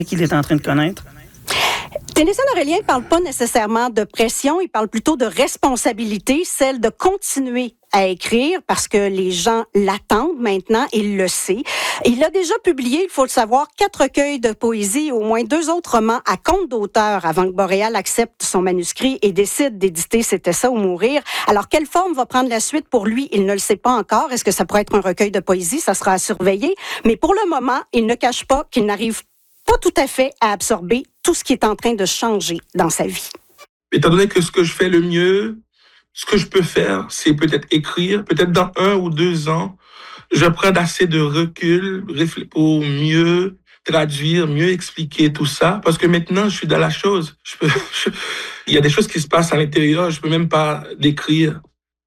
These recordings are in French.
qu'il est en train de connaître? Télésphone Aurélien ne parle pas nécessairement de pression, il parle plutôt de responsabilité, celle de continuer à écrire parce que les gens l'attendent maintenant, il le sait. Il a déjà publié, il faut le savoir, 4 recueils de poésie et au moins 2 autres romans à compte d'auteur avant que Boréal accepte son manuscrit et décide d'éditer C'était ça ou mourir. Alors, quelle forme va prendre la suite pour lui? Il ne le sait pas encore. Est-ce que ça pourrait être un recueil de poésie? Ça sera à surveiller. Mais pour le moment, il ne cache pas qu'il n'arrive pas tout à fait à absorber tout ce qui est en train de changer dans sa vie. Étant donné que ce que je fais le mieux, ce que je peux faire, c'est peut-être écrire, peut-être dans 1 ou 2 ans, je prends assez de recul pour mieux traduire, mieux expliquer tout ça, parce que maintenant, je suis dans la chose. Il y a des choses qui se passent à l'intérieur, je peux même pas décrire.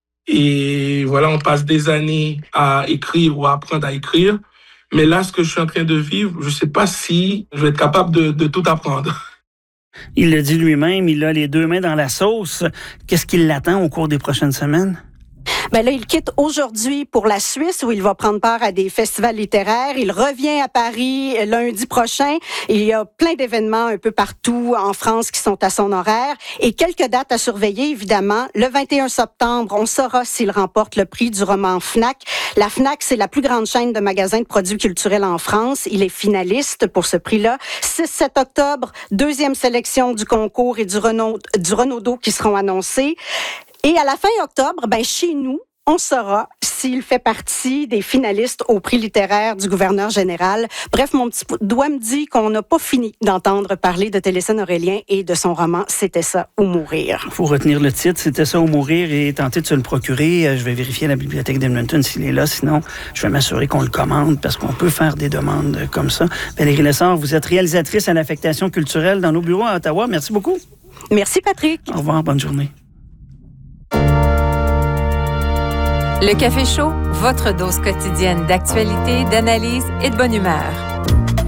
Et voilà, on passe des années à écrire ou à apprendre à écrire. Mais là, ce que je suis en train de vivre, je sais pas si je vais être capable de tout apprendre. Il le dit lui-même, il a les 2 mains dans la sauce. Qu'est-ce qui l'attend au cours des prochaines semaines? Ben là, il quitte aujourd'hui pour la Suisse où il va prendre part à des festivals littéraires. Il revient à Paris lundi prochain. Il y a plein d'événements un peu partout en France qui sont à son horaire. Et quelques dates à surveiller, évidemment. Le 21 septembre, on saura s'il remporte le prix du roman FNAC. La FNAC, c'est la plus grande chaîne de magasins de produits culturels en France. Il est finaliste pour ce prix-là. 6-7 octobre, 2e sélection du concours et du Renaudot qui seront annoncés. Et à la fin octobre, chez nous, on saura s'il fait partie des finalistes au prix littéraire du gouverneur général. Bref, mon petit doigt me dit qu'on n'a pas fini d'entendre parler de Télésphone Aurélien et de son roman « C'était ça ou mourir ». Il faut retenir le titre « C'était ça ou mourir » et tenter de se le procurer. Je vais vérifier à la bibliothèque d'Edmonton s'il est là. Sinon, je vais m'assurer qu'on le commande parce qu'on peut faire des demandes comme ça. Valérie Lessard, vous êtes réalisatrice à l'affectation culturelle dans nos bureaux à Ottawa. Merci beaucoup. Merci, Patrick. Au revoir, bonne journée. Le Café Chaud, votre dose quotidienne d'actualité, d'analyse et de bonne humeur.